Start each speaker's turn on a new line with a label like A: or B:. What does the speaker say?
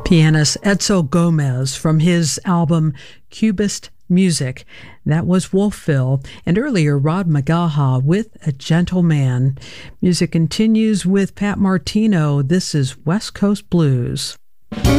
A: Pianist Edsel Gomez from his album Cubist Music. That was Wolfville, and earlier Rod Magaha with A Gentle Man. Music continues with Pat Martino. This is West Coast Blues.